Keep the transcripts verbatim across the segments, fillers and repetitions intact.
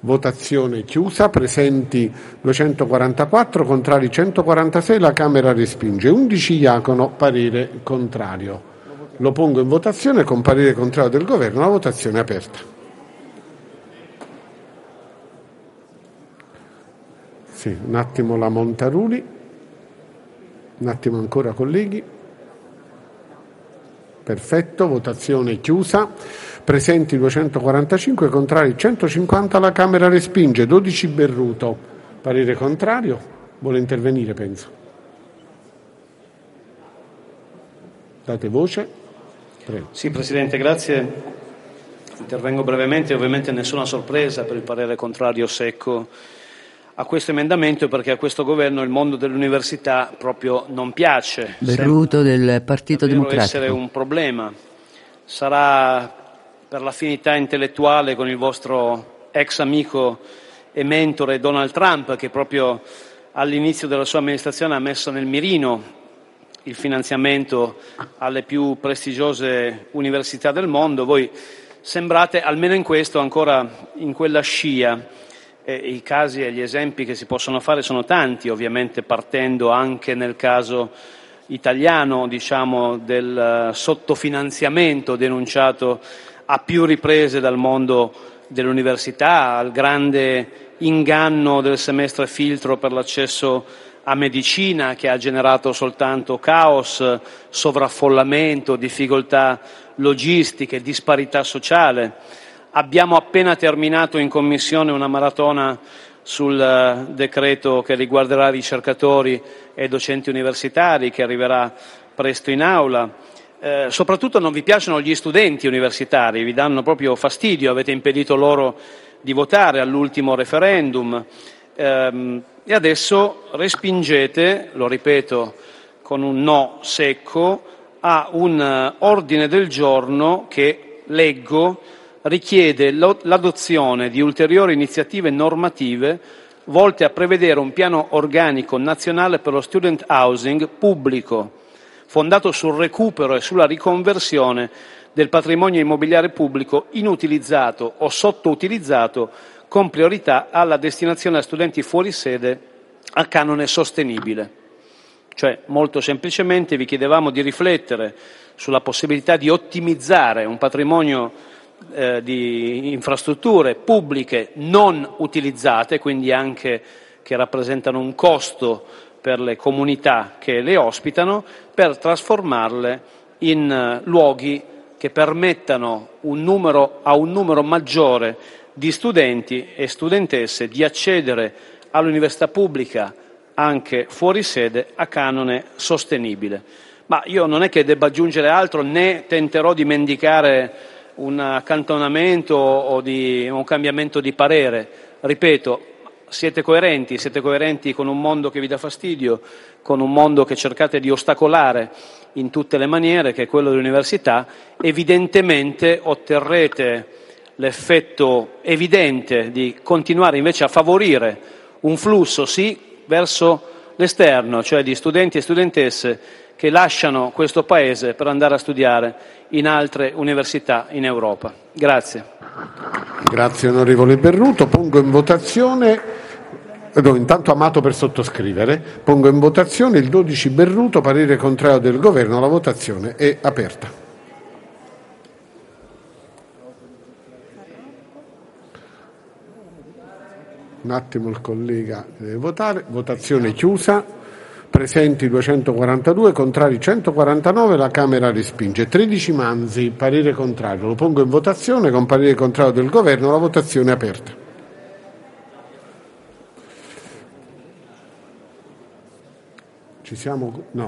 Votazione chiusa. Presenti duecentoquarantaquattro, contrari centoquarantasei, la Camera respinge. undici Iacono, parere contrario. Lo pongo in votazione con parere contrario del Governo, la votazione è aperta. Sì, un attimo la Montaruli, un attimo ancora colleghi. Perfetto, votazione chiusa. Presenti duecentoquarantacinque, contrari centocinquanta, la Camera respinge. dodici Berruto, parere contrario. Vuole intervenire, penso. Date voce. Prego. Sì, Presidente, grazie. Intervengo brevemente, ovviamente nessuna sorpresa per il parere contrario secco a questo emendamento, perché a questo Governo il mondo dell'università proprio non piace. Berruto del Partito Democratico. Essere un problema. Sarà per l'affinità intellettuale con il vostro ex amico e mentore Donald Trump, che proprio all'inizio della sua amministrazione ha messo nel mirino il finanziamento alle più prestigiose università del mondo. Voi sembrate, almeno in questo, ancora in quella scia. E i casi e gli esempi che si possono fare sono tanti, ovviamente partendo anche nel caso italiano, diciamo, del sottofinanziamento denunciato a più riprese dal mondo dell'università, al grande inganno del semestre filtro per l'accesso a medicina, che ha generato soltanto caos, sovraffollamento, difficoltà logistiche, disparità sociale. Abbiamo appena terminato in Commissione una maratona sul decreto che riguarderà ricercatori e docenti universitari, che arriverà presto in aula. Eh, soprattutto non vi piacciono gli studenti universitari, vi danno proprio fastidio, avete impedito loro di votare all'ultimo referendum ehm, e adesso respingete, lo ripeto, con un no secco a un ordine del giorno che, leggo, richiede l'adozione di ulteriori iniziative normative volte a prevedere un piano organico nazionale per lo student housing pubblico, fondato sul recupero e sulla riconversione del patrimonio immobiliare pubblico inutilizzato o sottoutilizzato, con priorità alla destinazione a studenti fuori sede a canone sostenibile. Cioè, molto semplicemente vi chiedevamo di riflettere sulla possibilità di ottimizzare un patrimonio eh, di infrastrutture pubbliche non utilizzate, quindi anche che rappresentano un costo per le comunità che le ospitano, per trasformarle in luoghi che permettano un numero, a un numero maggiore di studenti e studentesse di accedere all'università pubblica anche fuori sede a canone sostenibile. Ma io non è che debba aggiungere altro, né tenterò di mendicare un accantonamento o di un cambiamento di parere. Ripeto, siete coerenti, siete coerenti con un mondo che vi dà fastidio, con un mondo che cercate di ostacolare in tutte le maniere, che è quello dell'università. Evidentemente otterrete l'effetto evidente di continuare invece a favorire un flusso, sì, verso l'esterno, cioè di studenti e studentesse che lasciano questo Paese per andare a studiare in altre università in Europa. Grazie. Grazie onorevole Berruto. Pongo in votazione, no, intanto Amato per sottoscrivere, pongo in votazione il dodici Berruto, parere contrario del Governo, la votazione è aperta. Un attimo il collega deve votare, votazione chiusa. Presenti duecentoquarantadue, contrari centoquarantanove, la Camera respinge. tredici Manzi, parere contrario. Lo pongo in votazione con parere contrario del Governo, la votazione è aperta. Ci siamo? No.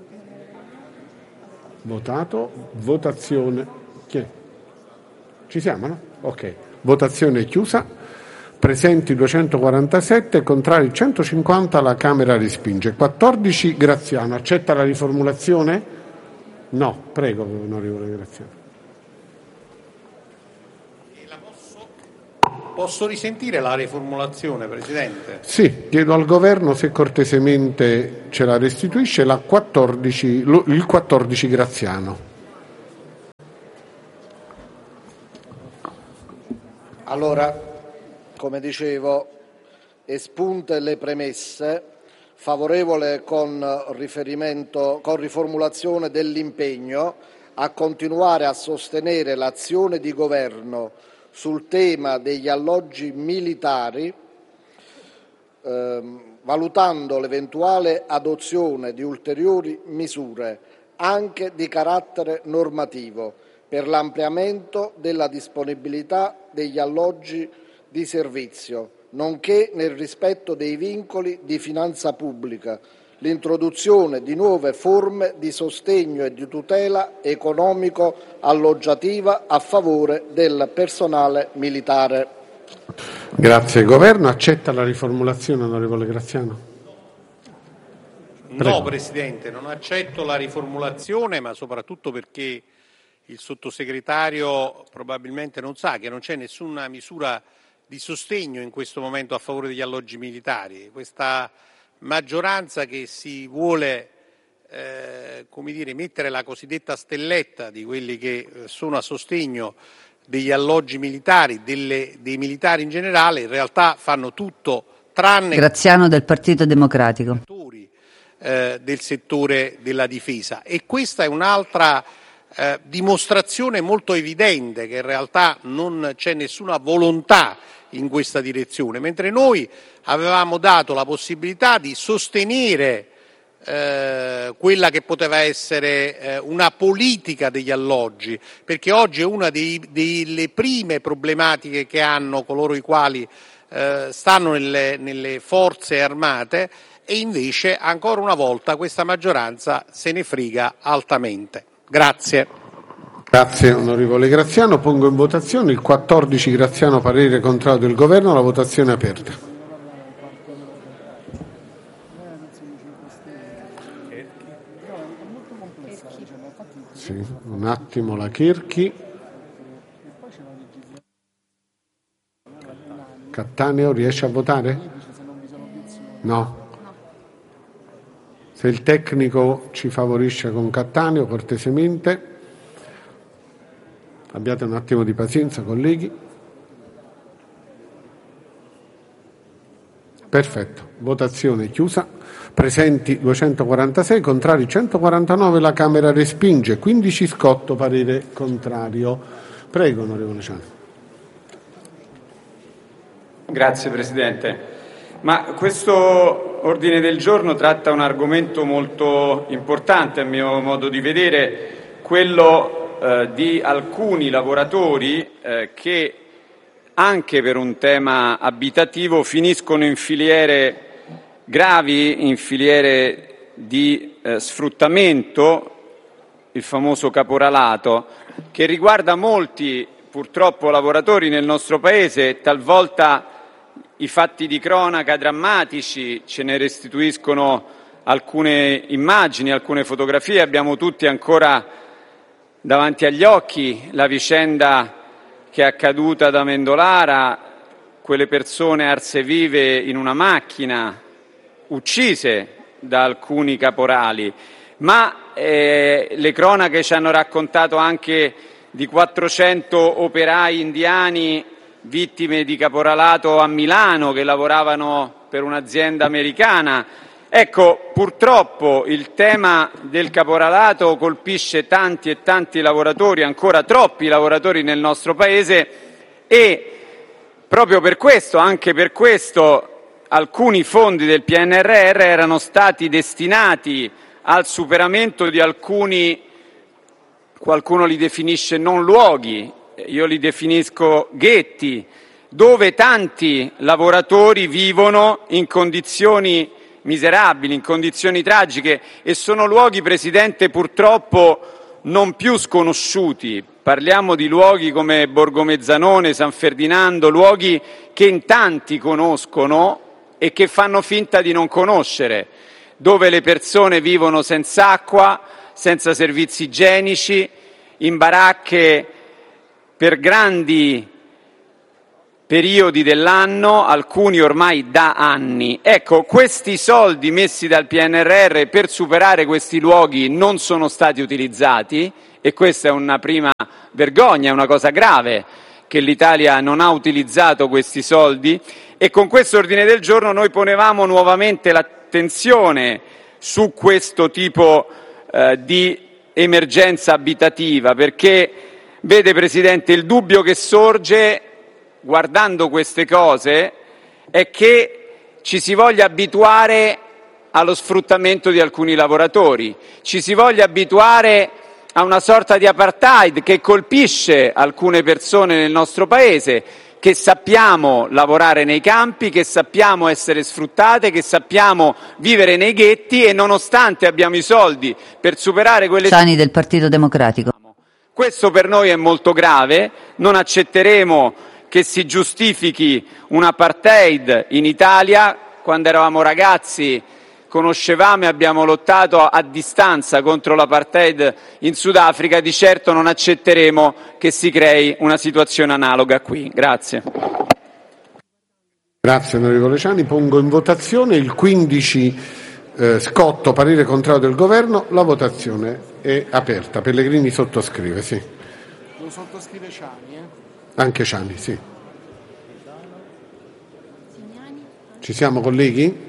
Votato, votazione. Chi è? Ci siamo, no? Ok. Votazione chiusa. Presenti duecentoquarantasette, contrari centocinquanta, la Camera respinge. quattordici Graziano, accetta la riformulazione? No, prego onorevole Graziano. Posso risentire la riformulazione, Presidente? Sì, chiedo al Governo se cortesemente ce la restituisce la quattordici, il quattordici Graziano. Allora, come dicevo, espunte le premesse, favorevole con riferimento, con riformulazione dell'impegno a continuare a sostenere l'azione di governo sul tema degli alloggi militari, ehm, valutando l'eventuale adozione di ulteriori misure, anche di carattere normativo, per l'ampliamento della disponibilità degli alloggi di servizio, nonché nel rispetto dei vincoli di finanza pubblica, l'introduzione di nuove forme di sostegno e di tutela economico-alloggiativa a favore del personale militare. Grazie. Governo accetta la riformulazione, onorevole Graziano? Prego. No, Presidente, non accetto la riformulazione, ma soprattutto perché il sottosegretario probabilmente non sa che non c'è nessuna misura di sostegno in questo momento a favore degli alloggi militari. Questa maggioranza che si vuole eh, come dire, mettere la cosiddetta stelletta di quelli che sono a sostegno degli alloggi militari, delle, dei militari in generale, in realtà fanno tutto tranne... Graziano del Partito Democratico. Eh, del settore della difesa, e questa è un'altra eh, dimostrazione molto evidente che in realtà non c'è nessuna volontà in questa direzione, mentre noi avevamo dato la possibilità di sostenere eh, quella che poteva essere eh, una politica degli alloggi, perché oggi è una dei, delle prime problematiche che hanno coloro i quali eh, stanno nelle, nelle forze armate, e invece ancora una volta questa maggioranza se ne frega altamente. Grazie. Grazie onorevole Graziano. Pongo in votazione il quattordici Graziano, parere contrario del Governo. La votazione è aperta. Sì, un attimo la Chirchi. Cattaneo riesce a votare? No. Se il tecnico ci favorisce con Cattaneo, cortesemente. Abbiate un attimo di pazienza, colleghi. Perfetto, votazione chiusa. Presenti duecentoquarantasei, contrari centoquarantanove, la Camera respinge. quindici Scotto, parere contrario. Prego, onorevole Ciano. Grazie Presidente. Ma questo ordine del giorno tratta un argomento molto importante, a mio modo di vedere, quello eh, di alcuni lavoratori eh, che anche per un tema abitativo finiscono in filiere gravi, in filiere di eh, sfruttamento, il famoso caporalato, che riguarda molti purtroppo lavoratori nel nostro Paese. Talvolta i fatti di cronaca drammatici ce ne restituiscono alcune immagini, alcune fotografie. Abbiamo tutti ancora davanti agli occhi la vicenda che è accaduta ad Amendolara, quelle persone arse vive in una macchina, uccise da alcuni caporali. Ma eh, le cronache ci hanno raccontato anche di quattrocento operai indiani vittime di caporalato a Milano, che lavoravano per un'azienda americana. Ecco, purtroppo il tema del caporalato colpisce tanti e tanti lavoratori, ancora troppi lavoratori nel nostro Paese, e proprio per questo, anche per questo, alcuni fondi del P N R R erano stati destinati al superamento di alcuni, qualcuno li definisce non luoghi, io li definisco ghetti, dove tanti lavoratori vivono in condizioni miserabili, in condizioni tragiche, e sono luoghi, Presidente, purtroppo non più sconosciuti. Parliamo di luoghi come Borgomezzanone, San Ferdinando, luoghi che in tanti conoscono e che fanno finta di non conoscere, dove le persone vivono senza acqua, senza servizi igienici, in baracche per grandi periodi dell'anno, alcuni ormai da anni. Ecco, questi soldi messi dal P N R R per superare questi luoghi non sono stati utilizzati, e questa è una prima vergogna, è una cosa grave che l'Italia non ha utilizzato questi soldi, e con questo ordine del giorno noi ponevamo nuovamente l'attenzione su questo tipo eh, di emergenza abitativa, perché vede Presidente, il dubbio che sorge guardando queste cose è che ci si voglia abituare allo sfruttamento di alcuni lavoratori, ci si voglia abituare a una sorta di apartheid che colpisce alcune persone nel nostro Paese, che sappiamo lavorare nei campi, che sappiamo essere sfruttate, che sappiamo vivere nei ghetti e nonostante abbiamo i soldi per superare quelle... Ciani del Partito Democratico. Questo per noi è molto grave, non accetteremo che si giustifichi un apartheid in Italia. Quando eravamo ragazzi conoscevamo e abbiamo lottato a distanza contro l'apartheid in Sudafrica, di certo non accetteremo che si crei una situazione analoga qui. Grazie. Grazie onorevole Ciani. Pongo in votazione il quindici eh, Scotto, parere contrario del Governo. La votazione è aperta. Pellegrini sottoscrive, sì. Lo sottoscrive Ciani, eh? Anche Ciani, sì. Ci siamo colleghi?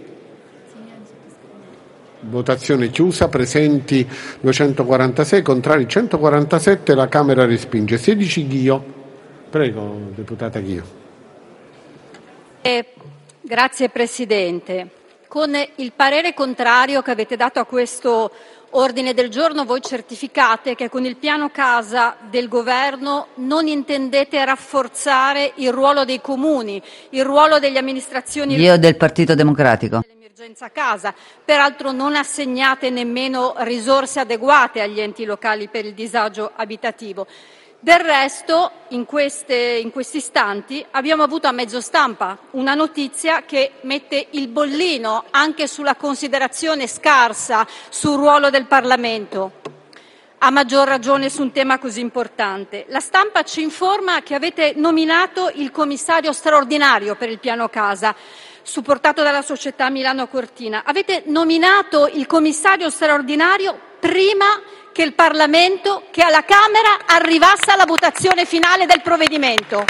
Votazione chiusa, presenti duecentoquarantasei, contrari centoquarantasette, la Camera respinge. sedici Ghio. Prego, deputata Ghio. Eh, grazie Presidente. Con il parere contrario che avete dato a questo ordine del giorno voi certificate che con il piano casa del Governo non intendete rafforzare il ruolo dei comuni, il ruolo delle amministrazioni Io del Partito Democratico. Dell'emergenza casa. Peraltro non assegnate nemmeno risorse adeguate agli enti locali per il disagio abitativo. Del resto, in, queste, in questi istanti abbiamo avuto a mezzo stampa una notizia che mette il bollino anche sulla considerazione scarsa sul ruolo del Parlamento, a maggior ragione su un tema così importante. La stampa ci informa che avete nominato il commissario straordinario per il piano casa, supportato dalla società Milano Cortina. Avete nominato il commissario straordinario prima che il Parlamento, che alla Camera arrivasse alla votazione finale del provvedimento.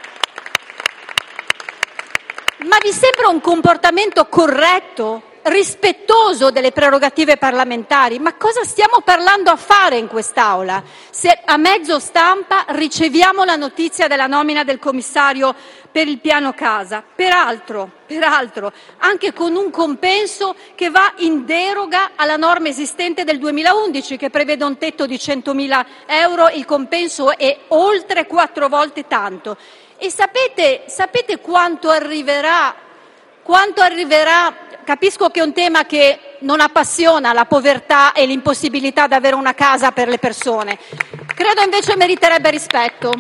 Ma vi sembra un comportamento corretto, rispettoso delle prerogative parlamentari? Ma cosa stiamo parlando a fare in quest'Aula se a mezzo stampa riceviamo la notizia della nomina del commissario per il piano casa, peraltro, peraltro anche con un compenso che va in deroga alla norma esistente del duemilaundici che prevede un tetto di centomila euro, il compenso è oltre quattro volte tanto. E sapete, sapete quanto arriverà, quanto arriverà? Capisco che è un tema che non appassiona, la povertà e l'impossibilità di avere una casa per le persone. Credo invece meriterebbe rispetto.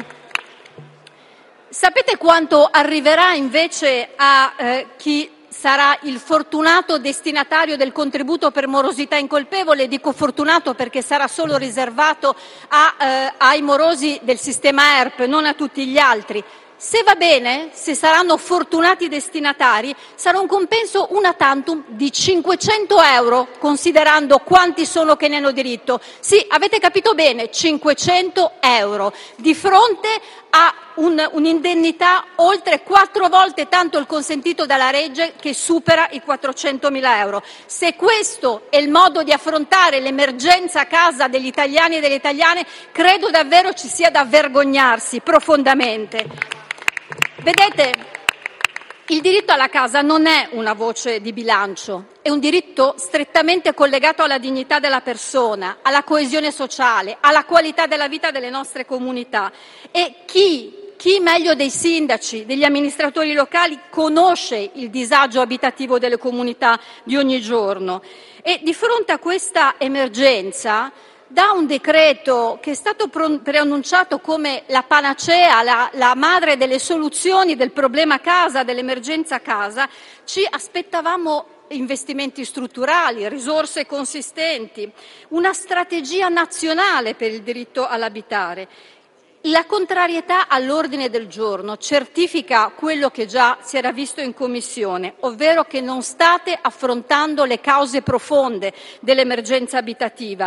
Sapete quanto arriverà invece a eh, chi sarà il fortunato destinatario del contributo per morosità incolpevole? Dico fortunato perché sarà solo riservato a, eh, ai morosi del sistema E R P, non a tutti gli altri. Se va bene, se saranno fortunati destinatari, sarà un compenso una tantum di cinquecento euro, considerando quanti sono che ne hanno diritto. Sì, avete capito bene, cinquecento euro, di fronte a un, un'indennità oltre quattro volte tanto il consentito dalla legge, che supera i quattrocentomila euro. Se questo è il modo di affrontare l'emergenza casa degli italiani e delle italiane, credo davvero ci sia da vergognarsi profondamente. Vedete, il diritto alla casa non è una voce di bilancio, è un diritto strettamente collegato alla dignità della persona, alla coesione sociale, alla qualità della vita delle nostre comunità. E chi, chi meglio dei sindaci, degli amministratori locali, conosce il disagio abitativo delle comunità di ogni giorno. E di fronte a questa emergenza, da un decreto che è stato preannunciato come la panacea, la, la madre delle soluzioni del problema casa, dell'emergenza casa, ci aspettavamo investimenti strutturali, risorse consistenti, una strategia nazionale per il diritto all'abitare. La contrarietà all'ordine del giorno certifica quello che già si era visto in Commissione, ovvero che non state affrontando le cause profonde dell'emergenza abitativa.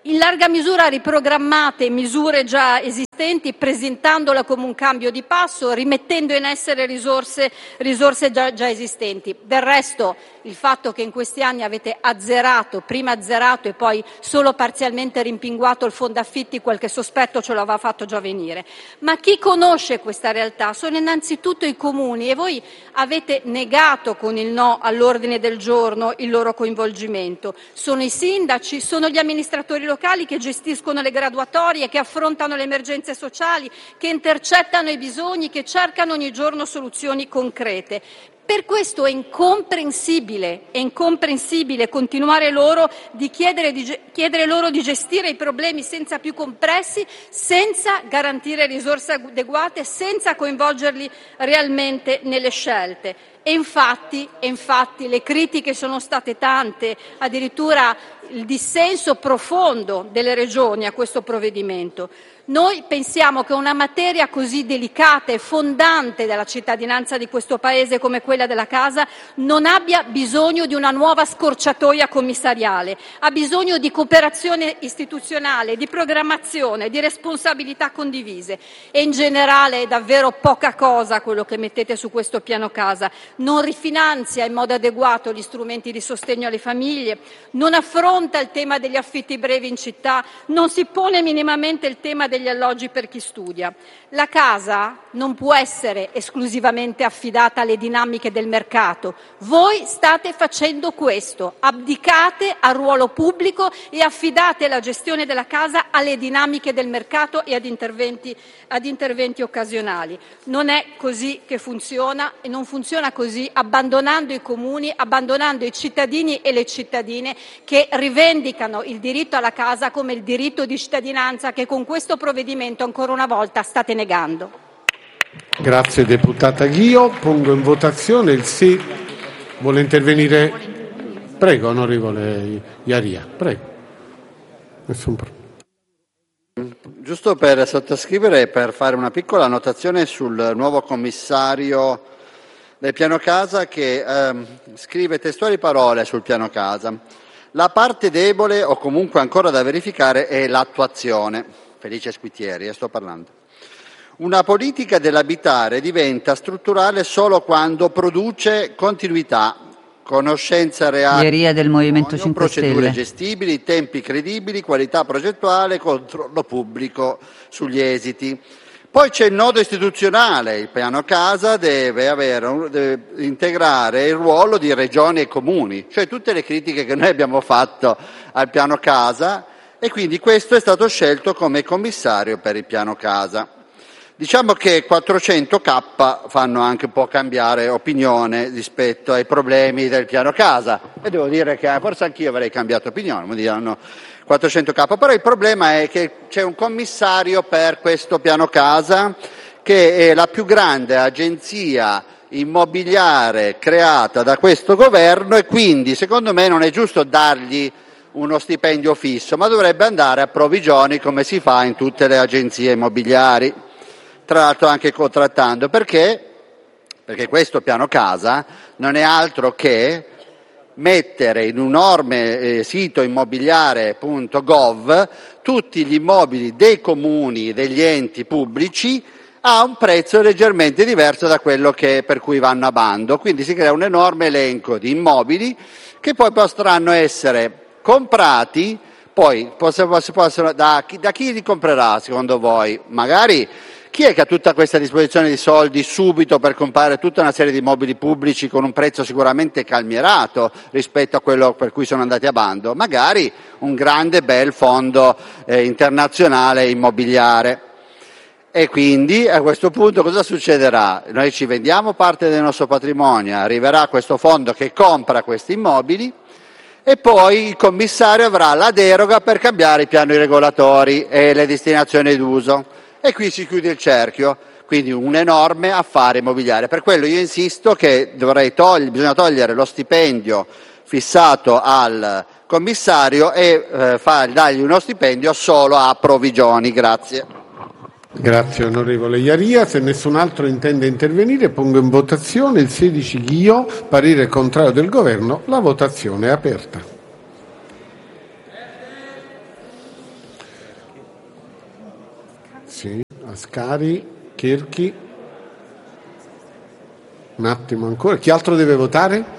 in larga misura riprogrammate misure già esistenti, presentandola come un cambio di passo, rimettendo in essere risorse, risorse già, già esistenti. Del resto, il fatto che in questi anni avete azzerato, prima azzerato e poi solo parzialmente rimpinguato il fondo affitti, qualche sospetto ce lo aveva fatto già venire. Ma chi conosce questa realtà sono innanzitutto i comuni, e voi avete negato con il no all'ordine del giorno il loro coinvolgimento. Sono i sindaci, sono gli amministratori locali locali che gestiscono le graduatorie, che affrontano le emergenze sociali, che intercettano i bisogni, che cercano ogni giorno soluzioni concrete. Per questo è incomprensibile, è incomprensibile continuare loro di chiedere, di chiedere loro di gestire i problemi senza più compressi, senza garantire risorse adeguate, senza coinvolgerli realmente nelle scelte. E infatti, e infatti le critiche sono state tante, addirittura il dissenso profondo delle regioni a questo provvedimento. Noi pensiamo che una materia così delicata e fondante della cittadinanza di questo Paese come quella della casa non abbia bisogno di una nuova scorciatoia commissariale, ha bisogno di cooperazione istituzionale, di programmazione, di responsabilità condivise, e in generale è davvero poca cosa quello che mettete su questo piano casa. Non rifinanzia in modo adeguato gli strumenti di sostegno alle famiglie, non affronta il tema degli affitti brevi in città, non si pone minimamente il tema degli alloggi per chi studia. La casa non può essere esclusivamente affidata alle dinamiche del mercato. Voi state facendo questo, abdicate al ruolo pubblico e affidate la gestione della casa alle dinamiche del mercato e ad interventi, ad interventi occasionali. Non è così che funziona, e non funziona così abbandonando i comuni, abbandonando i cittadini e le cittadine che rivendicano il diritto alla casa come il diritto di cittadinanza che con questo provvedimento ancora una volta state negando. Grazie deputata Ghio. Pongo in votazione il sì. Vuole intervenire? Prego, onorevole Iaria, prego. Nessun problema. Giusto per sottoscrivere e per fare una piccola annotazione sul nuovo commissario del piano casa che ehm, scrive testuali parole sul piano casa. La parte debole o comunque ancora da verificare è l'attuazione. Felice Squitieri, eh, sto parlando. Una politica dell'abitare diventa strutturale solo quando produce continuità, conoscenza reale del Movimento cinque procedure Stelle. gestibili, tempi credibili, qualità progettuale, controllo pubblico sugli esiti. Poi c'è il nodo istituzionale, il piano casa deve, avere, deve integrare il ruolo di regioni e comuni, cioè tutte le critiche che noi abbiamo fatto al piano casa, e quindi questo è stato scelto come commissario per il piano casa. Diciamo che quattrocento K fanno anche un po' cambiare opinione rispetto ai problemi del piano casa, e devo dire che forse anch'io avrei cambiato opinione, mi diranno quattrocento K, però il problema è che c'è un commissario per questo piano casa che è la più grande agenzia immobiliare creata da questo governo, e quindi secondo me non è giusto dargli uno stipendio fisso, ma dovrebbe andare a provvigioni come si fa in tutte le agenzie immobiliari, tra l'altro anche contrattando. Perché? Perché questo piano casa non è altro che mettere in un enorme eh, sito immobiliare punto gov tutti gli immobili dei comuni, degli enti pubblici, a un prezzo leggermente diverso da quello che, per cui vanno a bando. Quindi si crea un enorme elenco di immobili che poi potranno essere comprati. Poi possono, possono, da, chi, da chi li comprerà secondo voi? Magari chi è che ha tutta questa disposizione di soldi subito per comprare tutta una serie di immobili pubblici con un prezzo sicuramente calmierato rispetto a quello per cui sono andati a bando? Magari un grande bel fondo eh, internazionale immobiliare. E quindi a questo punto cosa succederà? Noi ci vendiamo parte del nostro patrimonio, arriverà questo fondo che compra questi immobili, e poi il commissario avrà la deroga per cambiare i piani regolatori e le destinazioni d'uso. E qui si chiude il cerchio, quindi un enorme affare immobiliare. Per quello io insisto che dovrei togliere, bisogna togliere lo stipendio fissato al commissario e eh, far, dargli uno stipendio solo a provvigioni. Grazie. Grazie onorevole Iaria. Se nessun altro intende intervenire, pongo in votazione il sedici Ghio, parere contrario del governo. La votazione è aperta. Ascari, Chierchi. Un attimo ancora. Chi altro deve votare?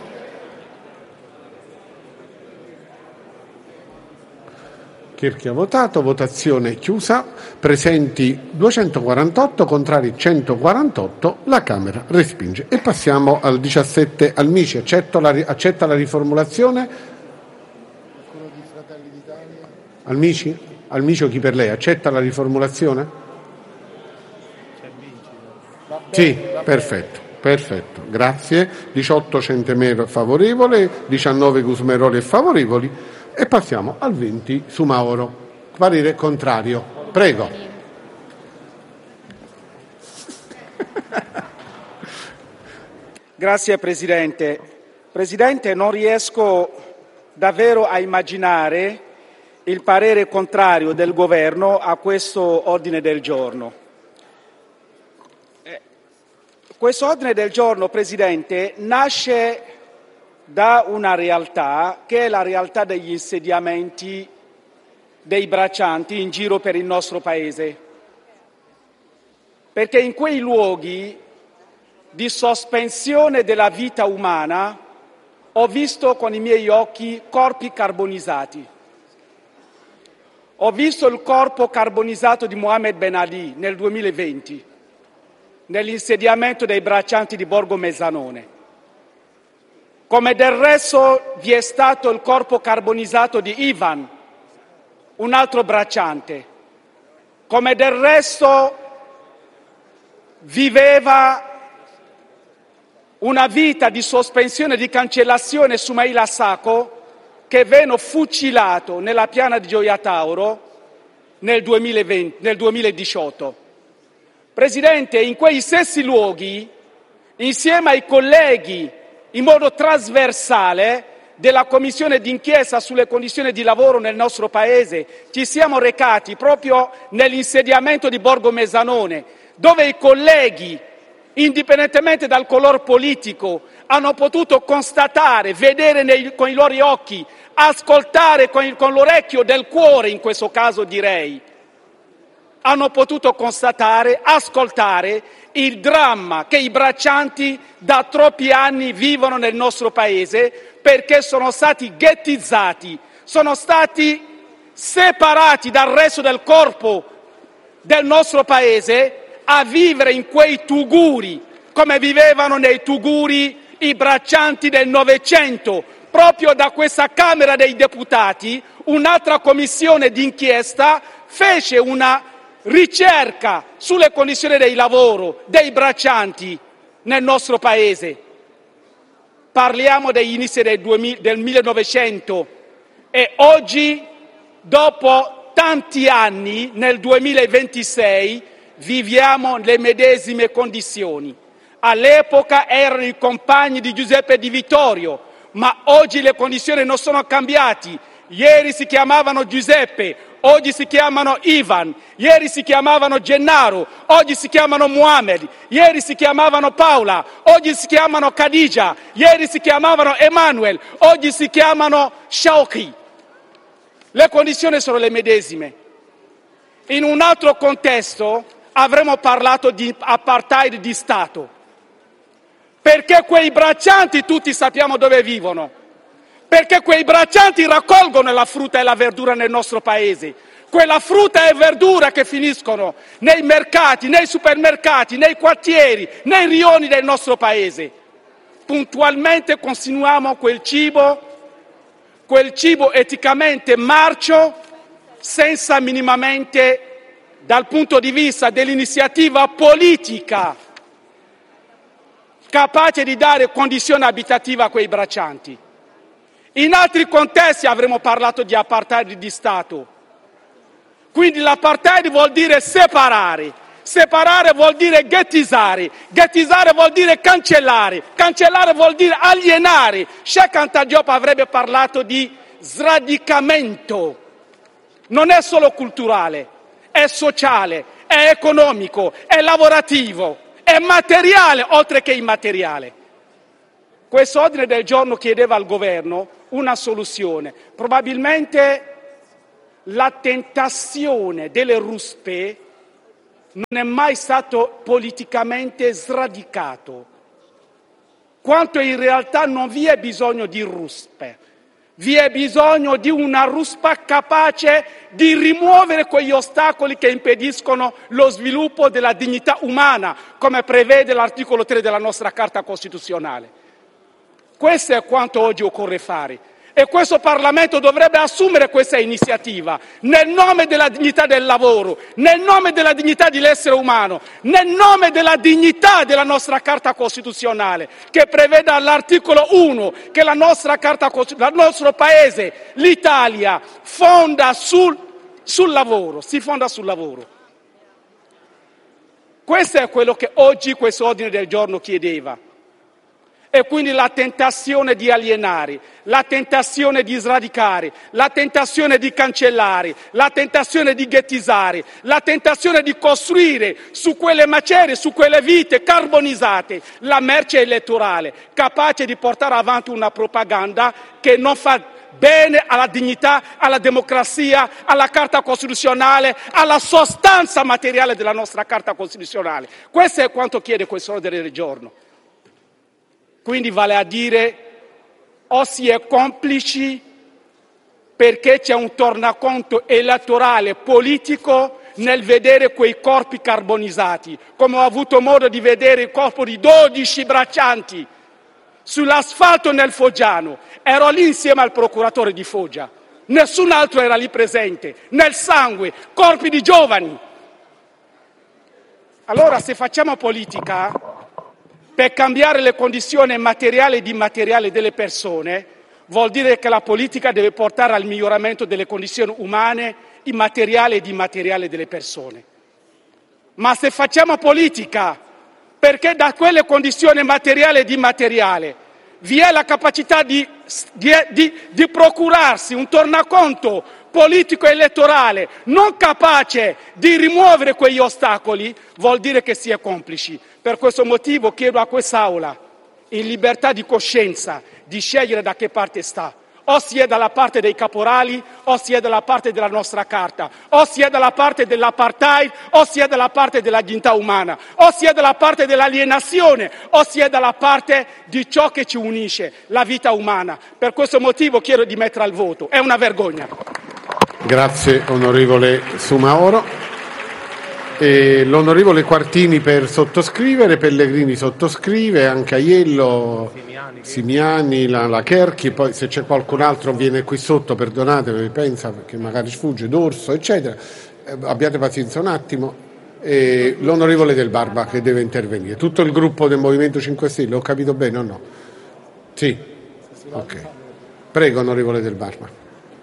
Chierchi ha votato, votazione chiusa, presenti duecentoquarantotto, contrari centoquarantotto, la Camera respinge. E passiamo al diciassette Almici, accetta la, accetta la riformulazione? Almici? Almici chi per lei? Accetta la riformulazione? Sì, perfetto, perfetto, grazie. diciotto Centemero favorevole, diciannove Gusmeroli favorevoli. E passiamo al venti su Mauro. Parere contrario. Prego. Grazie Presidente. Presidente, non riesco davvero a immaginare il parere contrario del Governo a questo ordine del giorno. Questo ordine del giorno, Presidente, nasce da una realtà che è la realtà degli insediamenti dei braccianti in giro per il nostro Paese. Perché in quei luoghi di sospensione della vita umana ho visto con i miei occhi corpi carbonizzati. Ho visto il corpo carbonizzato di Mohammed Ben Ali nel duemilaventi, nell'insediamento dei braccianti di Borgo Mezzanone. Come del resto vi è stato il corpo carbonizzato di Ivan, un altro bracciante. Come del resto viveva una vita di sospensione e di cancellazione Soumaila Sacco, che venne fucilato nella piana di Gioia Tauro nel duemilaventi, nel duemiladiciotto. Presidente, in quei stessi luoghi, insieme ai colleghi in modo trasversale della Commissione d'inchiesta sulle condizioni di lavoro nel nostro Paese, ci siamo recati proprio nell'insediamento di Borgo Mezzanone, dove i colleghi, indipendentemente dal colore politico, hanno potuto constatare, vedere nei, con i loro occhi, ascoltare con, il, con l'orecchio del cuore, in questo caso direi, hanno potuto constatare, ascoltare il dramma che i braccianti da troppi anni vivono nel nostro Paese, perché sono stati ghettizzati, sono stati separati dal resto del corpo del nostro Paese a vivere in quei tuguri, come vivevano nei tuguri i braccianti del Novecento. Proprio da questa Camera dei Deputati un'altra commissione d'inchiesta fece una ricerca sulle condizioni del lavoro dei braccianti nel nostro Paese. Parliamo degli inizi del, duemila, del millenovecento e oggi, dopo tanti anni, nel duemilaventisei, viviamo le medesime condizioni. All'epoca erano i compagni di Giuseppe Di Vittorio, ma oggi le condizioni non sono cambiate. Ieri si chiamavano Giuseppe, oggi si chiamano Ivan, ieri si chiamavano Gennaro, oggi si chiamano Mohamed, ieri si chiamavano Paola, oggi si chiamano Khadija, ieri si chiamavano Emanuel, oggi si chiamano Shauki. Le condizioni sono le medesime. In un altro contesto avremmo parlato di apartheid di Stato, perché quei braccianti tutti sappiamo dove vivono. Perché quei braccianti raccolgono la frutta e la verdura nel nostro Paese, quella frutta e verdura che finiscono nei mercati, nei supermercati, nei quartieri, nei rioni del nostro Paese. Puntualmente consumiamo quel cibo, quel cibo eticamente marcio, senza minimamente, dal punto di vista dell'iniziativa politica, capace di dare condizioni abitative a quei braccianti. In altri contesti avremmo parlato di apartheid di Stato. Quindi l'apartheid vuol dire separare, separare vuol dire ghettizzare, ghettizzare vuol dire cancellare, cancellare vuol dire alienare. Sheikh Anta Diop avrebbe parlato di sradicamento. Non è solo culturale, è sociale, è economico, è lavorativo, è materiale oltre che immateriale. Questo ordine del giorno chiedeva al governo una soluzione. Probabilmente la tentazione delle ruspe non è mai stato politicamente sradicato, quanto in realtà non vi è bisogno di ruspe, vi è bisogno di una ruspa capace di rimuovere quegli ostacoli che impediscono lo sviluppo della dignità umana, come prevede l'articolo tre della nostra Carta Costituzionale. Questo è quanto oggi occorre fare. E questo Parlamento dovrebbe assumere questa iniziativa nel nome della dignità del lavoro, nel nome della dignità dell'essere umano, nel nome della dignità della nostra Carta Costituzionale, che prevede all'articolo uno che la nostra Carta il nostro Paese, l'Italia, fonda sul, sul lavoro, si fonda sul lavoro. Questo è quello che oggi questo ordine del giorno chiedeva. E quindi la tentazione di alienare, la tentazione di sradicare, la tentazione di cancellare, la tentazione di ghettizzare, la tentazione di costruire su quelle macerie, su quelle vite carbonizzate, la merce elettorale, capace di portare avanti una propaganda che non fa bene alla dignità, alla democrazia, alla Carta Costituzionale, alla sostanza materiale della nostra Carta Costituzionale. Questo è quanto chiede questo ordine del giorno. Quindi vale a dire o si è complici perché c'è un tornaconto elettorale politico nel vedere quei corpi carbonizzati, come ho avuto modo di vedere il corpo di dodici braccianti sull'asfalto nel Foggiano. Ero lì insieme al procuratore di Foggia, nessun altro era lì presente, nel sangue, corpi di giovani. Allora se facciamo politica per cambiare le condizioni materiali ed immateriali delle persone, vuol dire che la politica deve portare al miglioramento delle condizioni umane, immateriali ed immateriali delle persone. Ma se facciamo politica perché da quelle condizioni materiali ed immateriali vi è la capacità di, di, di, di procurarsi un tornaconto politico elettorale non capace di rimuovere quegli ostacoli, vuol dire che si è complici. Per questo motivo chiedo a quest'Aula, in libertà di coscienza, di scegliere da che parte sta. O si è dalla parte dei caporali, o si è dalla parte della nostra Carta, o si è dalla parte dell'apartheid, o si è dalla parte della dignità umana, o si è dalla parte dell'alienazione, o si è dalla parte di ciò che ci unisce, la vita umana. Per questo motivo chiedo di mettere al voto. È una vergogna. Grazie onorevole Soumahoro. E l'onorevole Quartini per sottoscrivere, Pellegrini sottoscrive, anche Aiello, Simiani, Simiani la, la Cherchi, poi se c'è qualcun altro viene qui sotto, perdonatemi, pensa perché magari sfugge, D'Orso, eccetera. Eh, abbiate pazienza un attimo. E l'onorevole Del Barba che deve intervenire. Tutto il gruppo del Movimento cinque Stelle, ho capito bene o no? Sì. Ok. Prego, onorevole Del Barba.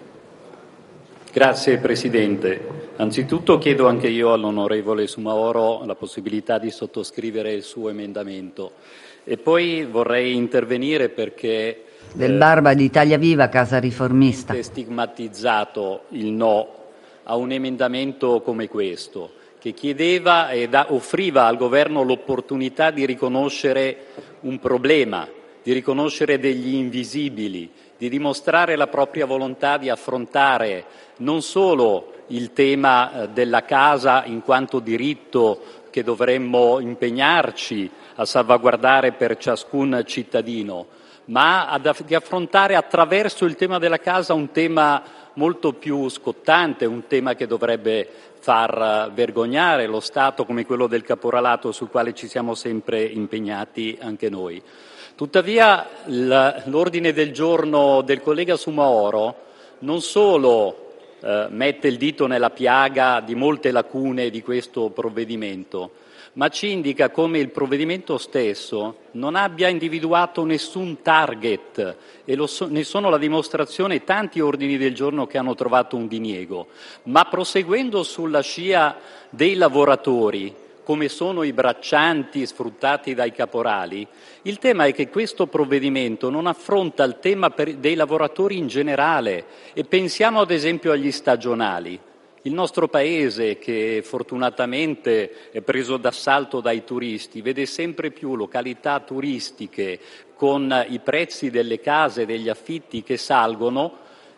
Grazie Presidente. Anzitutto chiedo anche io all'onorevole Soumahoro la possibilità di sottoscrivere il suo emendamento e poi vorrei intervenire perché Del Barba di Italia Viva, Casa Riformista. è stigmatizzato il no a un emendamento come questo che chiedeva e offriva al Governo l'opportunità di riconoscere un problema, di riconoscere degli invisibili, di dimostrare la propria volontà di affrontare non solo il tema della casa in quanto diritto che dovremmo impegnarci a salvaguardare per ciascun cittadino, ma ad, di affrontare attraverso il tema della casa un tema molto più scottante, un tema che dovrebbe far vergognare lo Stato come quello del caporalato sul quale ci siamo sempre impegnati anche noi. Tuttavia l'ordine del giorno del collega Soumahoro non solo eh, mette il dito nella piaga di molte lacune di questo provvedimento, ma ci indica come il provvedimento stesso non abbia individuato nessun target e lo so, ne sono la dimostrazione tanti ordini del giorno che hanno trovato un diniego, ma proseguendo sulla scia dei lavoratori, come sono i braccianti sfruttati dai caporali, il tema è che questo provvedimento non affronta il tema per, dei lavoratori in generale e pensiamo ad esempio agli stagionali. Il nostro Paese, che fortunatamente è preso d'assalto dai turisti, vede sempre più località turistiche con i prezzi delle case e degli affitti che salgono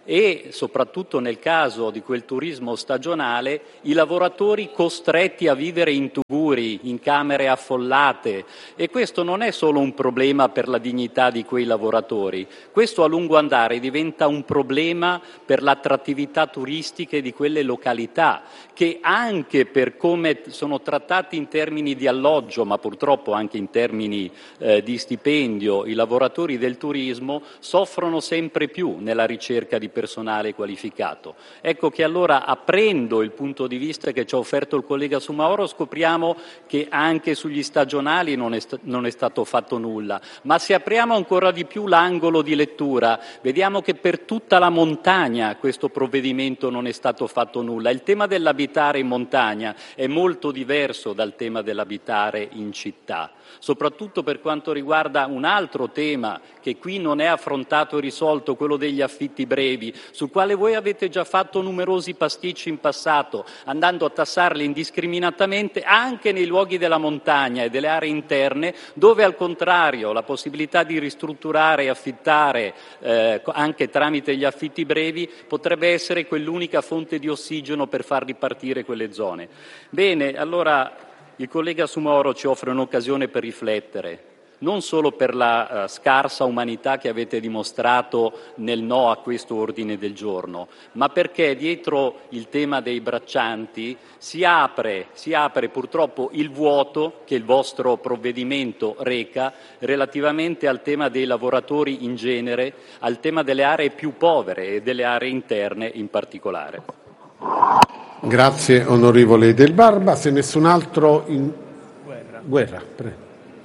e soprattutto nel caso di quel turismo stagionale i lavoratori costretti a vivere in tuguri, in camere affollate, e questo non è solo un problema per la dignità di quei lavoratori, questo a lungo andare diventa un problema per l'attrattività turistica di quelle località, che anche per come sono trattati in termini di alloggio, ma purtroppo anche in termini eh, di stipendio, i lavoratori del turismo soffrono sempre più nella ricerca di personale qualificato. Ecco che allora, aprendo il punto di vista che ci ha offerto il collega Soumahoro, scopriamo che anche sugli stagionali non è, sta- non è stato fatto nulla, ma se apriamo ancora di più l'angolo di lettura, vediamo che per tutta la montagna questo provvedimento non è stato fatto nulla. Il tema dell'abitare in montagna è molto diverso dal tema dell'abitare in città, soprattutto per quanto riguarda un altro tema che qui non è affrontato e risolto, quello degli affitti brevi, sul quale voi avete già fatto numerosi pasticci in passato, andando a tassarli indiscriminatamente anche nei luoghi della montagna e delle aree interne, dove al contrario la possibilità di ristrutturare e affittare eh, anche tramite gli affitti brevi potrebbe essere quell'unica fonte di ossigeno per far ripartire quelle zone. Bene, allora il collega Soumahoro ci offre un'occasione per riflettere, non solo per la uh, scarsa umanità che avete dimostrato nel no a questo ordine del giorno, ma perché dietro il tema dei braccianti si apre, si apre purtroppo il vuoto che il vostro provvedimento reca relativamente al tema dei lavoratori in genere, al tema delle aree più povere e delle aree interne in particolare. Grazie onorevole Del Barba. Se nessun altro in... Guerra, Guerra prego.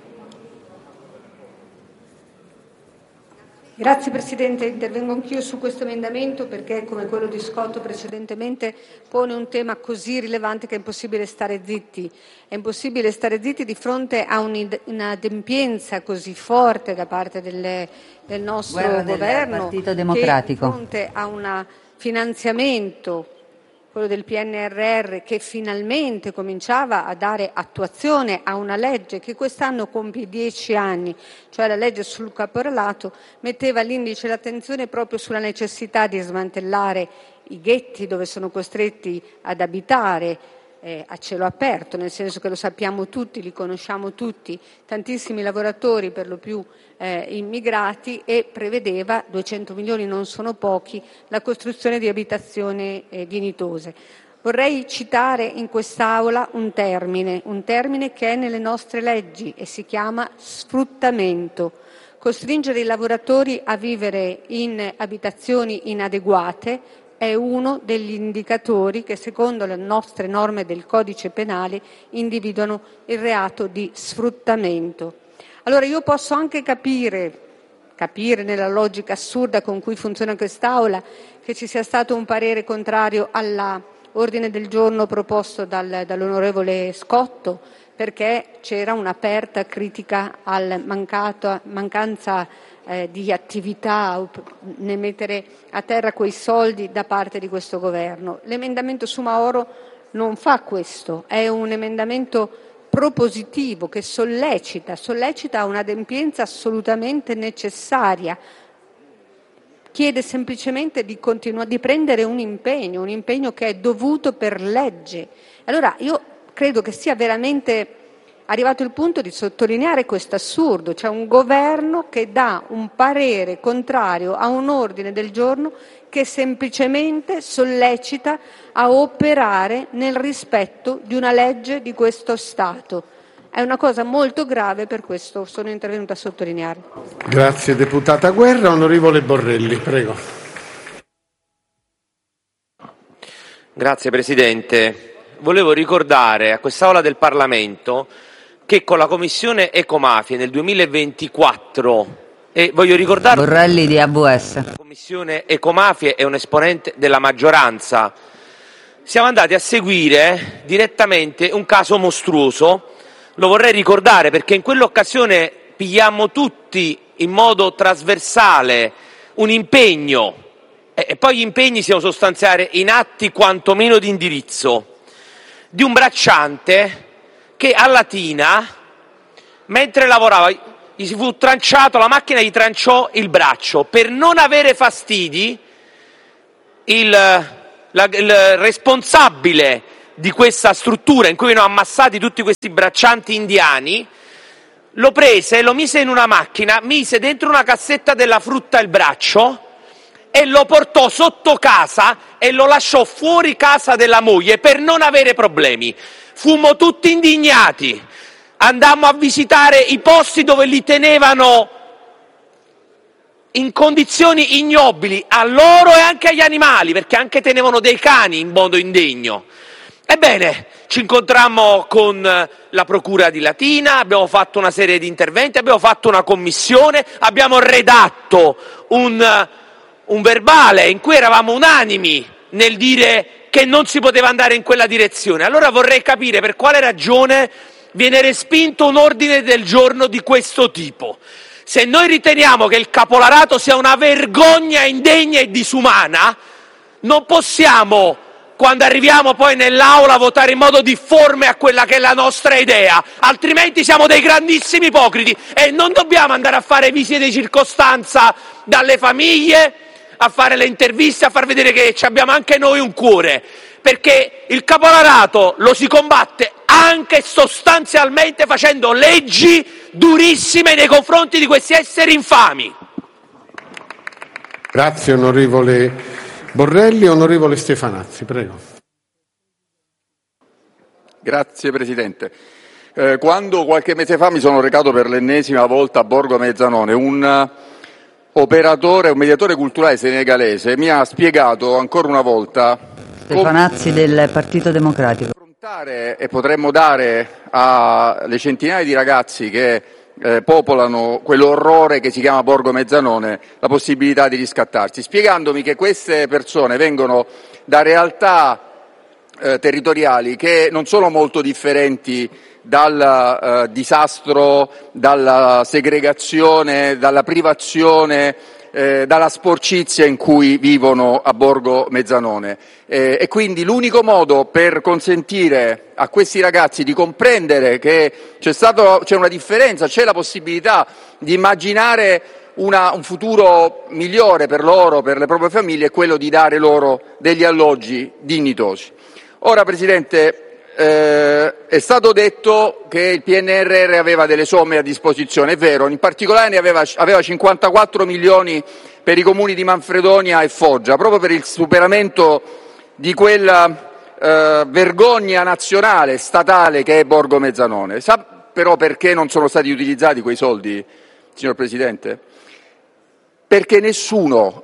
Grazie Presidente, intervengo anch'io su questo emendamento perché, come quello di Scotto precedentemente, pone un tema così rilevante che è impossibile stare zitti. È impossibile stare zitti di fronte a un'inadempienza così forte da parte delle, del nostro Guerra del governo, Partito Democratico. che di fronte a un finanziamento, quello del P N R R, che finalmente cominciava a dare attuazione a una legge che quest'anno compie dieci anni, cioè la legge sul caporalato, metteva l'indice e l'attenzione proprio sulla necessità di smantellare i ghetti dove sono costretti ad abitare eh, a cielo aperto, nel senso che lo sappiamo tutti, li conosciamo tutti, tantissimi lavoratori, per lo più eh, immigrati, e prevedeva, duecento milioni non sono pochi, la costruzione di abitazioni eh, dignitose. Vorrei citare in quest'Aula un termine, un termine che è nelle nostre leggi e si chiama sfruttamento. Costringere i lavoratori a vivere in abitazioni inadeguate è uno degli indicatori che, secondo le nostre norme del Codice Penale, individuano il reato di sfruttamento. Allora io posso anche capire, capire nella logica assurda con cui funziona quest'Aula, che ci sia stato un parere contrario all'ordine del giorno proposto dal, dall'onorevole Scotto, perché c'era un'aperta critica alla mancanza eh, di attività nel mettere a terra quei soldi da parte di questo governo. L'emendamento Soumahoro non fa questo, è un emendamento propositivo che sollecita, sollecita un'adempienza assolutamente necessaria. Chiede semplicemente di continuare, di prendere un impegno, un impegno che è dovuto per legge. Allora io credo che sia veramente arrivato il punto di sottolineare questo assurdo, cioè un governo che dà un parere contrario a un ordine del giorno che semplicemente sollecita a operare nel rispetto di una legge di questo Stato. È una cosa molto grave, per questo sono intervenuta a sottolinearlo. Grazie deputata Guerra. Onorevole Borrelli, prego. Grazie Presidente. Volevo ricordare a quest'Aula del Parlamento che con la Commissione Ecomafie nel duemilaventiquattro, e voglio ricordare Borrelli di A V S, la Commissione Ecomafie è un esponente della maggioranza, siamo andati a seguire direttamente un caso mostruoso. Lo vorrei ricordare perché in quell'occasione pigliammo tutti in modo trasversale un impegno, e poi gli impegni si devono sostanziare in atti quantomeno di indirizzo, di un bracciante che a Latina, mentre lavorava, gli si fu tranciato, la macchina gli tranciò il braccio. Per non avere fastidi il, la, il responsabile di questa struttura in cui venivano ammassati tutti questi braccianti indiani, lo prese, lo mise in una macchina, mise dentro una cassetta della frutta il braccio e lo portò sotto casa e lo lasciò fuori casa della moglie per non avere problemi. Fummo tutti indignati, andammo a visitare i posti dove li tenevano in condizioni ignobili, a loro e anche agli animali, perché anche tenevano dei cani in modo indegno. Ebbene, ci incontrammo con la Procura di Latina, abbiamo fatto una serie di interventi, abbiamo fatto una commissione, abbiamo redatto un, un verbale in cui eravamo unanimi nel dire che non si poteva andare in quella direzione. Allora vorrei capire per quale ragione viene respinto un ordine del giorno di questo tipo. Se noi riteniamo che il capolarato sia una vergogna indegna e disumana, non possiamo, quando arriviamo poi nell'aula, votare in modo difforme a quella che è la nostra idea, altrimenti siamo dei grandissimi ipocriti e non dobbiamo andare a fare visite di circostanza dalle famiglie, a fare le interviste, a far vedere che abbiamo anche noi un cuore, perché il capolarato lo si combatte anche sostanzialmente facendo leggi durissime nei confronti di questi esseri infami. Grazie onorevole Borrelli. Onorevole Stefanazzi, prego. Grazie Presidente. Eh, quando qualche mese fa mi sono recato per l'ennesima volta a Borgo Mezzanone, un operatore, un mediatore culturale senegalese mi ha spiegato ancora una volta Stefanazzi del Partito Democratico. E potremmo dare alle centinaia di ragazzi che eh, popolano quell'orrore che si chiama Borgo Mezzanone la possibilità di riscattarsi, spiegandomi che queste persone vengono da realtà eh, territoriali che non sono molto differenti dal eh, disastro, dalla segregazione, dalla privazione, eh, dalla sporcizia in cui vivono a Borgo Mezzanone. Eh, e quindi l'unico modo per consentire a questi ragazzi di comprendere che c'è, stato, c'è una differenza, c'è la possibilità di immaginare una, un futuro migliore per loro, per le proprie famiglie, è quello di dare loro degli alloggi dignitosi. Ora, Presidente, Eh, è stato detto che il P N R R aveva delle somme a disposizione, è vero, in particolare ne aveva, aveva cinquantaquattro milioni per i comuni di Manfredonia e Foggia, proprio per il superamento di quella eh, vergogna nazionale, statale che è Borgo Mezzanone. Sa però perché non sono stati utilizzati quei soldi, signor Presidente? Perché nessuno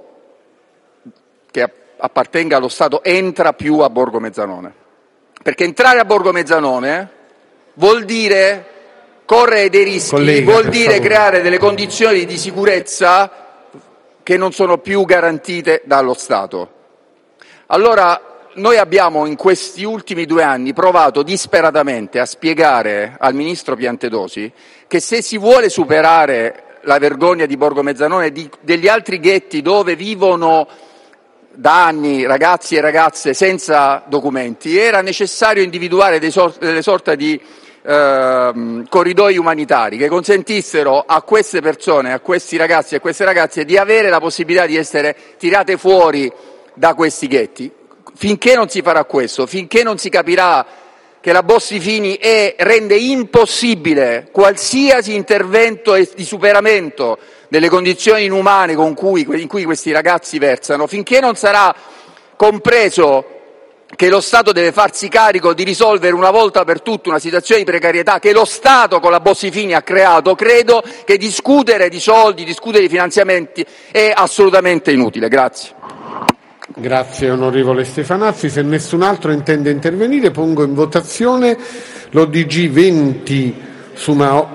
che appartenga allo Stato entra più a Borgo Mezzanone. Perché entrare a Borgo Mezzanone vuol dire correre dei rischi, Collega, vuol dire favore. creare delle condizioni di sicurezza che non sono più garantite dallo Stato. Allora, noi abbiamo in questi ultimi due anni provato disperatamente a spiegare al Ministro Piantedosi che se si vuole superare la vergogna di Borgo Mezzanone e di, degli altri ghetti dove vivono da anni ragazzi e ragazze senza documenti, era necessario individuare dei sor- delle sorte di eh, corridoi umanitari che consentissero a queste persone, a questi ragazzi e a queste ragazze di avere la possibilità di essere tirate fuori da questi ghetti. Finché non si farà questo, finché non si capirà che la Bossi-Fini è, rende impossibile qualsiasi intervento di superamento delle condizioni inumane con cui, in cui questi ragazzi versano, finché non sarà compreso che lo Stato deve farsi carico di risolvere una volta per tutte una situazione di precarietà che lo Stato con la Bossi-Fini ha creato, credo che discutere di soldi, discutere di finanziamenti è assolutamente inutile. Grazie. Grazie onorevole Stefanazzi. Se nessun altro intende intervenire pongo in votazione l'O D G venti su Mao.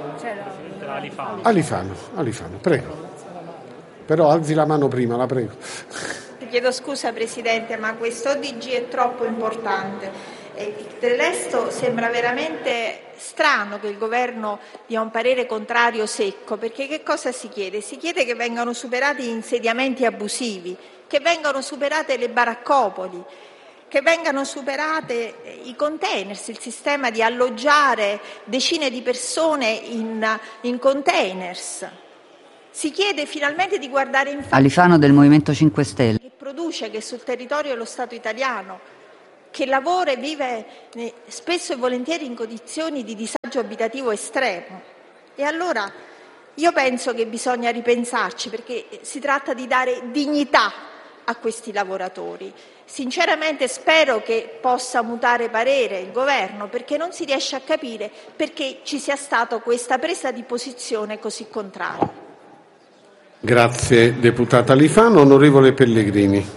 Alifano, Alifano, prego. Però alzi la mano prima, la prego. Chiedo scusa Presidente, ma questo O D G è troppo importante. E del resto sembra veramente strano che il Governo dia un parere contrario secco, perché che cosa si chiede? Si chiede che vengano superati gli insediamenti abusivi, che vengano superate le baraccopoli, che vengano superate i containers, il sistema di alloggiare decine di persone in, in containers. Si chiede finalmente di guardare in faccia Alifano del Movimento cinque Stelle. che produce, che è sul territorio dello Stato italiano, che lavora e vive eh, spesso e volentieri in condizioni di disagio abitativo estremo. E allora io penso che bisogna ripensarci, perché si tratta di dare dignità a questi lavoratori. Sinceramente spero che possa mutare parere il Governo, perché non si riesce a capire perché ci sia stata questa presa di posizione così contraria. Grazie deputata Alifano. Onorevole Pellegrini.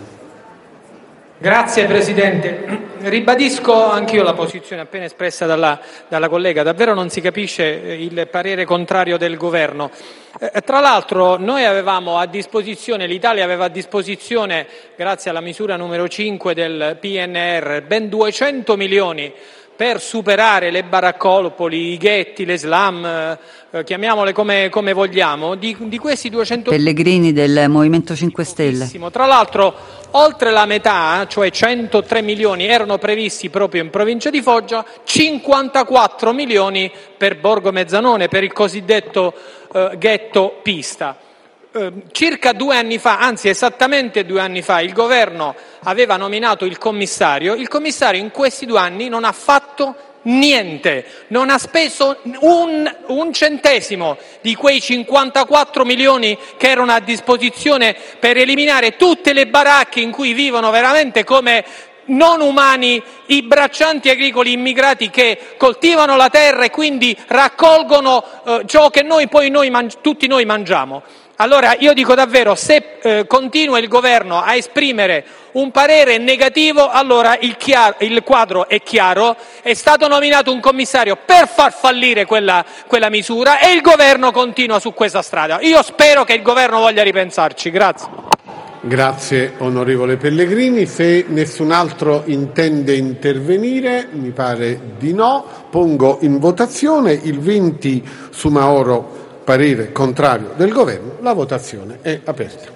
Grazie Presidente. Ribadisco anch'io la posizione appena espressa dalla, dalla collega. Davvero non si capisce il parere contrario del Governo. Eh, tra l'altro noi avevamo a disposizione, l'Italia aveva a disposizione, grazie alla misura numero cinque del P N R, ben duecento milioni per superare le baraccopoli, i ghetti, le slam, eh, chiamiamole come, come vogliamo. Di, di questi duecento Pellegrini del Movimento cinque Stelle. Tra l'altro, oltre la metà, cioè centotré milioni, erano previsti proprio in provincia di Foggia, cinquantaquattro milioni per Borgo Mezzanone, per il cosiddetto eh, ghetto pista. Eh, circa due anni fa, anzi esattamente due anni fa, il governo aveva nominato il commissario. Il commissario in questi due anni non ha fatto niente, non ha speso un, un centesimo di quei cinquantaquattro milioni che erano a disposizione per eliminare tutte le baracche in cui vivono veramente come non umani i braccianti agricoli immigrati che coltivano la terra e quindi raccolgono eh, ciò che noi poi noi mangi- tutti noi mangiamo. Allora io dico davvero, se eh, continua il Governo a esprimere un parere negativo, allora il, chiaro, il quadro è chiaro, è stato nominato un commissario per far fallire quella, quella misura e il Governo continua su questa strada. Io spero che il Governo voglia ripensarci. Grazie. Grazie onorevole Pellegrini. Se nessun altro intende intervenire, mi pare di no, pongo in votazione il venti Sumaoro. Parere contrario del Governo. La votazione è aperta.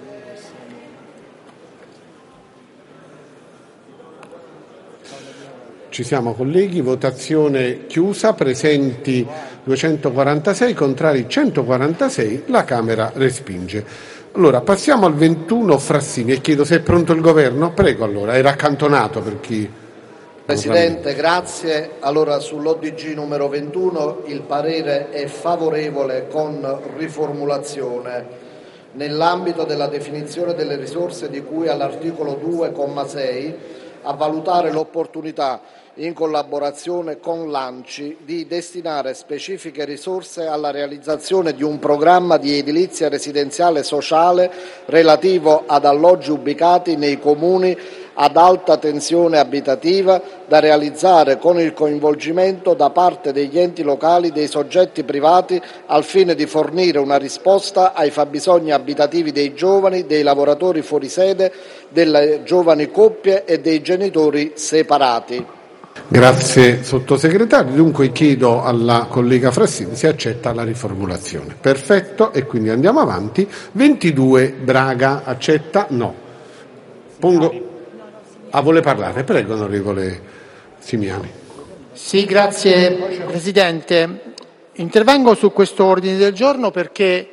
Ci siamo colleghi, votazione chiusa, presenti duecentoquarantasei, contrari centoquarantasei, la Camera respinge. Allora passiamo al ventuno Frassini e chiedo se è pronto il Governo. Prego, allora, era accantonato per chi... Presidente, grazie. Allora sull'O D G numero ventuno il parere è favorevole con riformulazione. Nell'ambito della definizione delle risorse di cui all'articolo due, comma sei, a valutare l'opportunità, in collaborazione con l'ANCI, di destinare specifiche risorse alla realizzazione di un programma di edilizia residenziale sociale relativo ad alloggi ubicati nei comuni ad alta tensione abitativa, da realizzare con il coinvolgimento da parte degli enti locali dei soggetti privati al fine di fornire una risposta ai fabbisogni abitativi dei giovani, dei lavoratori fuori sede, delle giovani coppie e dei genitori separati. Grazie sottosegretario. Dunque chiedo alla collega Frassini se accetta la riformulazione. Perfetto, e quindi andiamo avanti. ventidue Braga, accetta? No. Pongo... Ah, vuole parlare? Prego, onorevole Simiani. Sì, grazie Presidente. Intervengo su questo ordine del giorno perché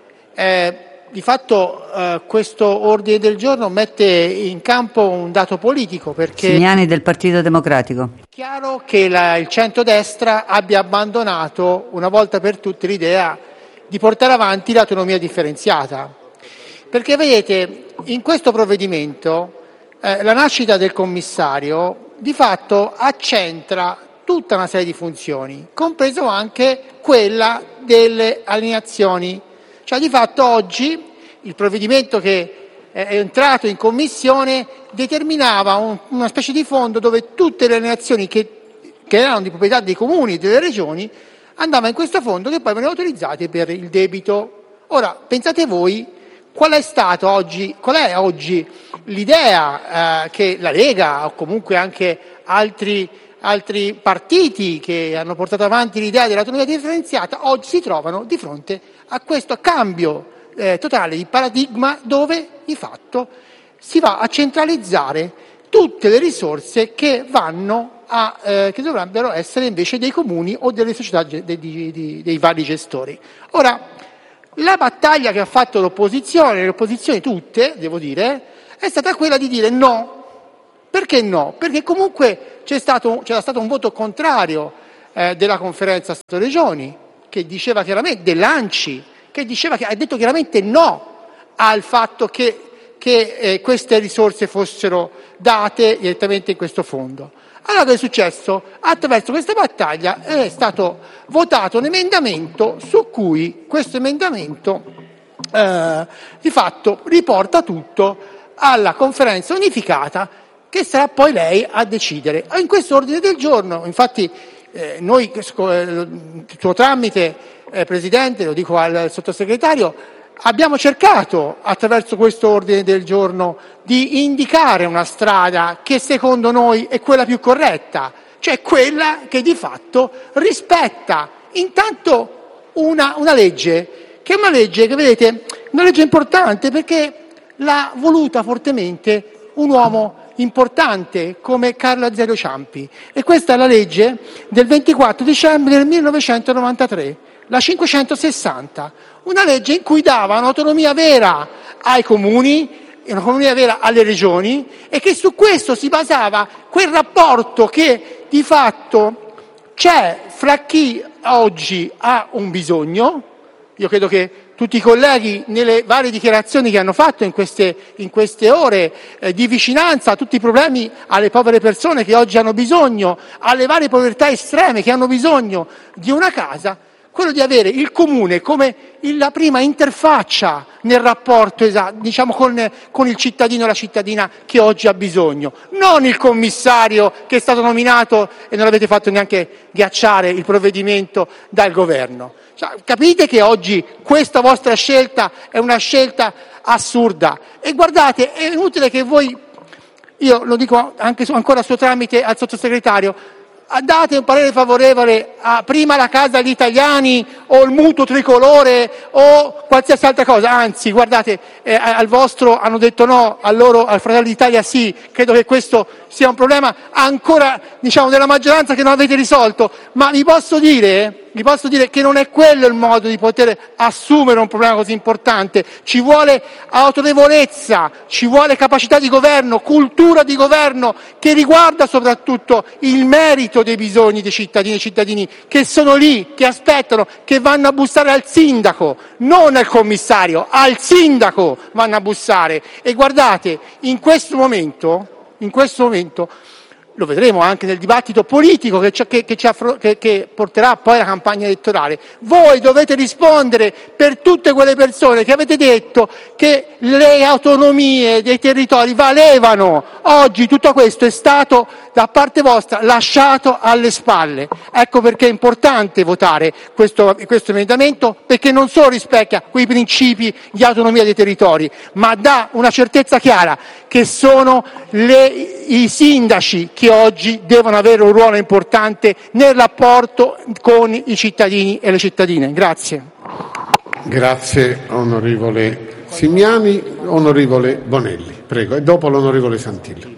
eh, di fatto eh, questo ordine del giorno mette in campo un dato politico, perché Simiani del Partito Democratico. È chiaro che la, il centrodestra abbia abbandonato una volta per tutte l'idea di portare avanti l'autonomia differenziata, perché vedete in questo provvedimento Eh, la nascita del commissario di fatto accentra tutta una serie di funzioni, compreso anche quella delle alienazioni. Cioè di fatto oggi il provvedimento che è entrato in commissione determinava un, una specie di fondo dove tutte le alienazioni che, che erano di proprietà dei comuni e delle regioni andavano in questo fondo che poi venivano utilizzate per il debito. Ora pensate voi qual è stato oggi, qual è oggi l'idea eh, che la Lega o comunque anche altri, altri partiti che hanno portato avanti l'idea dell'autonomia differenziata oggi si trovano di fronte a questo cambio eh, totale di paradigma, dove di fatto si va a centralizzare tutte le risorse che vanno a, eh, che dovrebbero essere invece dei comuni o delle società de, de, de, de, dei vari gestori. Ora, La battaglia che ha fatto l'opposizione, le opposizioni tutte, devo dire, è stata quella di dire no. Perché no? Perché comunque c'è stato, c'era stato un voto contrario eh, della conferenza Stato-Regioni, che diceva chiaramente, dell'ANCI, che diceva, che ha detto chiaramente no al fatto che, che eh, queste risorse fossero date direttamente in questo fondo. Allora che è successo? Attraverso questa battaglia è stato votato un emendamento su cui questo emendamento eh, di fatto riporta tutto alla conferenza unificata, che sarà poi lei a decidere. In questo ordine del giorno, infatti, eh, noi, eh, suo tramite, eh, Presidente, lo dico al sottosegretario, abbiamo cercato attraverso questo ordine del giorno di indicare una strada che secondo noi è quella più corretta, cioè quella che di fatto rispetta intanto una, una legge, che è una legge che, vedete, una legge importante perché l'ha voluta fortemente un uomo importante come Carlo Azeglio Ciampi, e questa è la legge del ventiquattro dicembre del millenovecentonovantatré, la cinquecentosessanta, una legge in cui dava un'autonomia vera ai comuni, un'autonomia vera alle regioni, e che su questo si basava quel rapporto che di fatto c'è fra chi oggi ha un bisogno. Io credo che tutti i colleghi, nelle varie dichiarazioni che hanno fatto in queste, in queste ore eh, di vicinanza a tutti i problemi, alle povere persone che oggi hanno bisogno, alle varie povertà estreme che hanno bisogno di una casa, quello di avere il comune come la prima interfaccia nel rapporto esatto, diciamo con, con il cittadino e la cittadina che oggi ha bisogno, non il commissario che è stato nominato e non avete fatto neanche ghiacciare il provvedimento dal governo. Cioè, capite che oggi questa vostra scelta è una scelta assurda, e guardate, è inutile che voi, io lo dico anche su, ancora a suo tramite al sottosegretario, date un parere favorevole a prima la casa agli italiani o il mutuo tricolore o qualsiasi altra cosa, anzi guardate, eh, al vostro hanno detto no, a loro, al Fratelli d'Italia sì. Credo che questo sia un problema ancora, diciamo, della maggioranza che non avete risolto, ma vi posso dire vi posso dire che non è quello il modo di poter assumere un problema così importante. Ci vuole autorevolezza, ci vuole capacità di governo, cultura di governo che riguarda soprattutto il merito dei bisogni dei cittadini e cittadini che sono lì, che aspettano, che vanno a bussare al sindaco, non al commissario, al sindaco vanno a bussare. E guardate, in questo momento, in questo momento lo vedremo anche nel dibattito politico che, che, che, ci affro- che, che porterà poi la campagna elettorale. Voi dovete rispondere per tutte quelle persone che avete detto che le autonomie dei territori valevano. Oggi tutto questo è stato da parte vostra lasciato alle spalle. Ecco perché è importante votare questo, questo emendamento, perché non solo rispecchia quei principi di autonomia dei territori, ma dà una certezza chiara che sono le, i sindaci che oggi devono avere un ruolo importante nel rapporto con i cittadini e le cittadine. Grazie. Grazie onorevole Simiani. Onorevole Bonelli, prego, e dopo l'onorevole Santillo.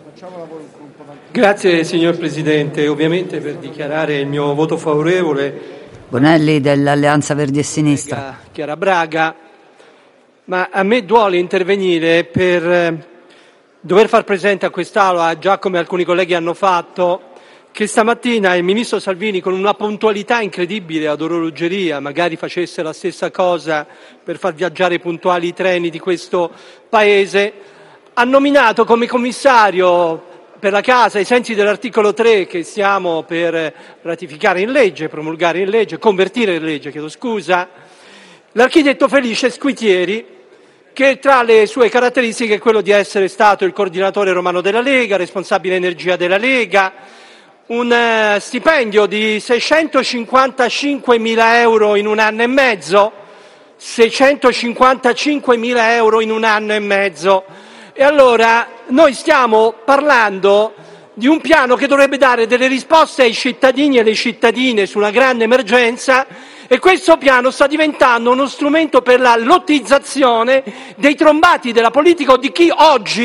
Grazie signor Presidente, ovviamente per dichiarare il mio voto favorevole. Bonelli dell'Alleanza Verdi e Sinistra. Chiara Braga, ma a me duole intervenire per dover far presente a quest'Aula, già come alcuni colleghi hanno fatto, che stamattina il Ministro Salvini, con una puntualità incredibile ad orologeria, magari facesse la stessa cosa per far viaggiare puntuali i treni di questo Paese, ha nominato come commissario per la casa, ai sensi dell'articolo tre che stiamo per ratificare in legge, promulgare in legge, convertire in legge, chiedo scusa, l'architetto Felice Squitieri, che tra le sue caratteristiche è quello di essere stato il coordinatore romano della Lega, responsabile energia della Lega, un uh, stipendio di seicentocinquantacinquemila euro in un anno e mezzo, seicentocinquantacinquemila euro in un anno e mezzo. E allora noi stiamo parlando di un piano che dovrebbe dare delle risposte ai cittadini e alle cittadine su una grande emergenza, e questo piano sta diventando uno strumento per la lottizzazione dei trombati della politica o di chi oggi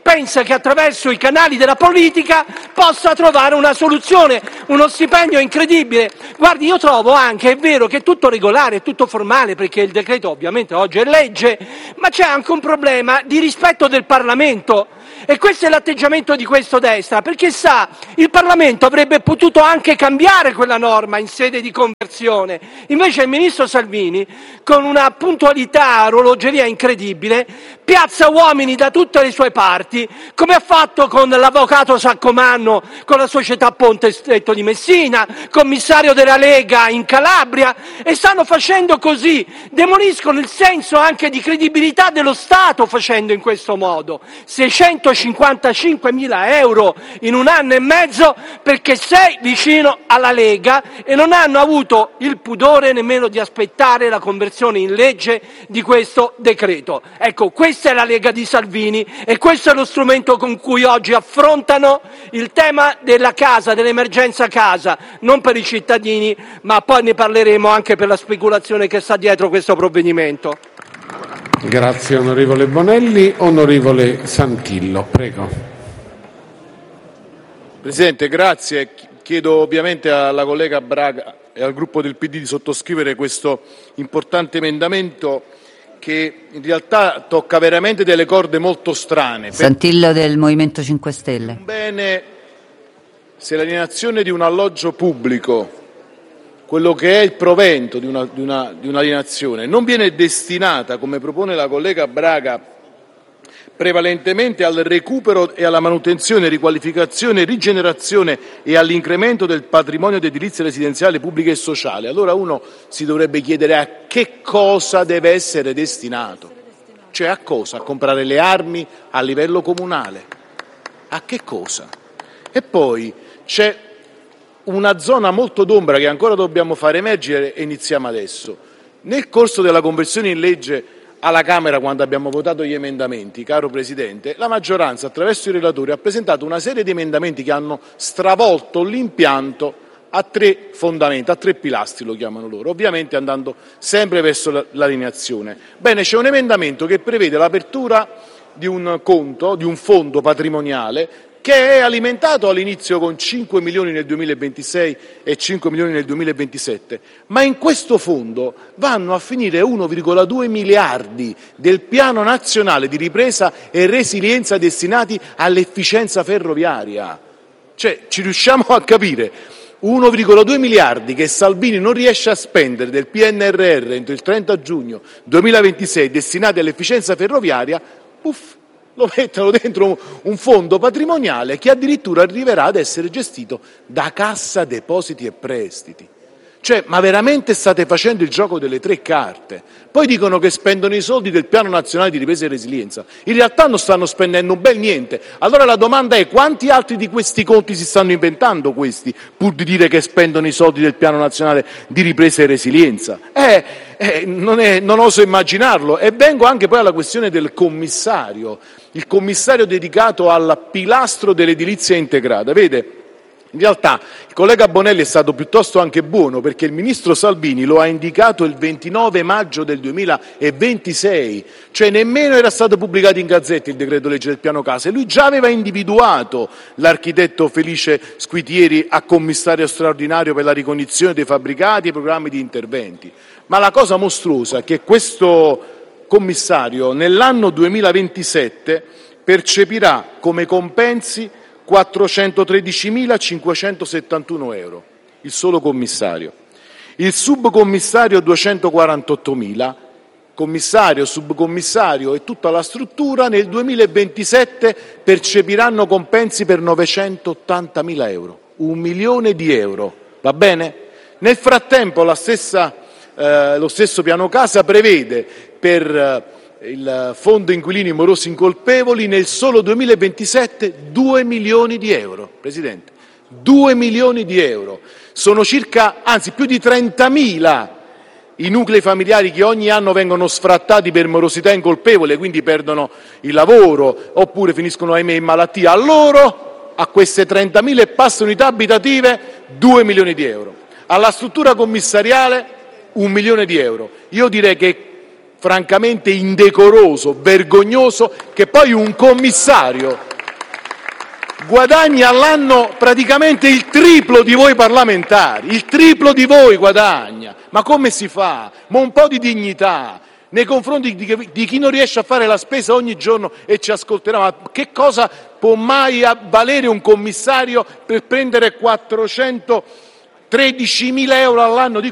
pensa che attraverso i canali della politica possa trovare una soluzione, uno stipendio incredibile. Guardi, io trovo anche, è vero che è tutto regolare, è tutto formale, perché il decreto ovviamente oggi è legge, ma c'è anche un problema di rispetto del Parlamento. E questo è l'atteggiamento di questo destra, perché sa, il Parlamento avrebbe potuto anche cambiare quella norma in sede di conversione. Invece il ministro Salvini, con una puntualità, orologeria incredibile, piazza uomini da tutte le sue parti, come ha fatto con l'avvocato Saccomanno, con la società Ponte Stretto di Messina, commissario della Lega in Calabria, e stanno facendo così, demoliscono il senso anche di credibilità dello Stato facendo in questo modo. seicentocinquantacinquemila euro in un anno e mezzo perché sei vicino alla Lega e non hanno avuto il pudore nemmeno di aspettare la conversione in legge di questo decreto. Ecco, questa è la Lega di Salvini e questo è lo strumento con cui oggi affrontano il tema della casa, dell'emergenza casa, non per i cittadini, ma poi ne parleremo anche per la speculazione che sta dietro questo provvedimento. Grazie onorevole Bonelli. Onorevole Santillo, prego. Presidente, grazie. Chiedo ovviamente alla collega Braga e al gruppo del P D di sottoscrivere questo importante emendamento che in realtà tocca veramente delle corde molto strane. Santillo del Movimento cinque Stelle. Bene, se l'alienazione di un alloggio pubblico, quello che è il provento di, una, di, una, di un'alienazione, non viene destinata, come propone la collega Braga, prevalentemente al recupero e alla manutenzione, riqualificazione, rigenerazione e all'incremento del patrimonio di edilizia residenziale pubblica e sociale, allora uno si dovrebbe chiedere a che cosa deve essere destinato. Cioè a cosa? A comprare le armi a livello comunale? A che cosa? E poi c'è una zona molto d'ombra che ancora dobbiamo fare emergere e iniziamo adesso. Nel corso della conversione in legge alla Camera, quando abbiamo votato gli emendamenti, caro Presidente, la maggioranza attraverso i relatori ha presentato una serie di emendamenti che hanno stravolto l'impianto a tre fondamenta, a tre pilastri lo chiamano loro, ovviamente andando sempre verso l'alienazione. Bene, c'è un emendamento che prevede l'apertura di un conto, di un fondo patrimoniale che è alimentato all'inizio con cinque milioni nel duemilaventisei e cinque milioni nel duemilaventisette, ma in questo fondo vanno a finire uno virgola due miliardi del Piano Nazionale di Ripresa e Resilienza destinati all'efficienza ferroviaria. Cioè, ci riusciamo a capire? uno virgola due miliardi che Salvini non riesce a spendere del P N R R entro il trenta giugno duemilaventisei destinati all'efficienza ferroviaria, uff, lo mettono dentro un fondo patrimoniale che addirittura arriverà ad essere gestito da Cassa Depositi e Prestiti. Cioè, ma veramente state facendo il gioco delle tre carte? Poi dicono che spendono i soldi del Piano Nazionale di Ripresa e Resilienza. In realtà non stanno spendendo un bel niente. Allora la domanda è: quanti altri di questi conti si stanno inventando questi, pur di dire che spendono i soldi del Piano Nazionale di Ripresa e Resilienza? Eh, eh, non, è, non oso immaginarlo. E vengo anche poi alla questione del commissario. Il commissario dedicato al pilastro dell'edilizia integrata. Vede? In realtà il collega Bonelli è stato piuttosto anche buono, perché il ministro Salvini lo ha indicato il ventinove maggio del duemilaventisei, cioè nemmeno era stato pubblicato in Gazzetta il decreto legge del piano casa e lui già aveva individuato l'architetto Felice Squitieri a commissario straordinario per la ricognizione dei fabbricati e i programmi di interventi. Ma la cosa mostruosa è che questo commissario nell'anno duemilaventisette percepirà come compensi quattrocentotredicimilacinquecentosettantuno euro, il solo commissario. Il subcommissario duecentoquarantottomila, commissario, subcommissario e tutta la struttura nel duemilaventisette percepiranno compensi per novecentottantamila euro, un milione di euro, va bene? Nel frattempo la stessa, eh, lo stesso piano casa prevede per eh, il fondo inquilini morosi incolpevoli nel solo duemilaventisette due milioni di euro, Presidente, due milioni di euro. Sono circa, anzi più di trentamila i nuclei familiari che ogni anno vengono sfrattati per morosità incolpevole, quindi perdono il lavoro oppure finiscono ahimè in malattia. A loro, a queste trentamila e passa unità abitative, due milioni di euro. Alla struttura commissariale un milione di euro. Io direi che francamente indecoroso, vergognoso, che poi un commissario guadagni all'anno praticamente il triplo di voi parlamentari, il triplo di voi guadagna. Ma come si fa? Ma un po' di dignità nei confronti di, di chi non riesce a fare la spesa ogni giorno e ci ascolterà. Ma che cosa può mai valere un commissario per prendere quattrocentotredicimila euro all'anno?